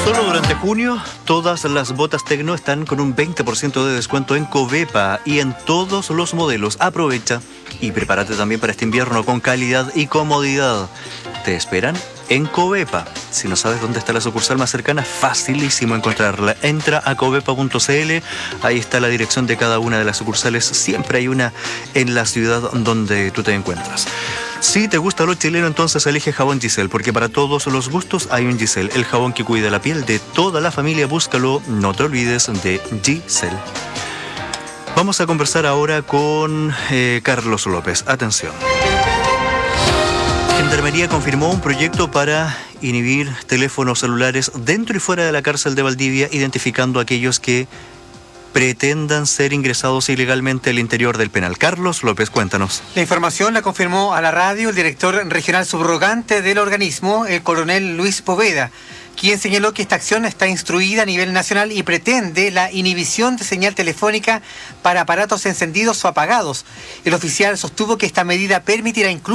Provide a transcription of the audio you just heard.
Solo durante junio, todas las botas Tecno están con un 20% de descuento en Covepa y en todos los modelos. Aprovecha y prepárate también para este invierno con calidad y comodidad. Te esperan en Covepa. Si no sabes dónde está la sucursal más cercana, facilísimo encontrarla. Entra a covepa.cl, ahí está la dirección de cada una de las sucursales. Siempre hay una en la ciudad donde tú te encuentras. Si te gusta lo chileno, entonces elige jabón Giselle, porque para todos los gustos hay un Giselle, el jabón que cuida la piel de toda la familia. Búscalo, no te olvides de Giselle. Vamos a conversar ahora con Carlos López. Atención. Gendarmería confirmó un proyecto para inhibir teléfonos celulares dentro y fuera de la cárcel de Valdivia, identificando a aquellos que pretendan ser ingresados ilegalmente al interior del penal. Carlos López, cuéntanos. La información la confirmó a la radio el director regional subrogante del organismo, el coronel Luis Poveda, quien señaló que esta acción está instruida a nivel nacional y pretende la inhibición de señal telefónica para aparatos encendidos o apagados. El oficial sostuvo que esta medida permitirá incluso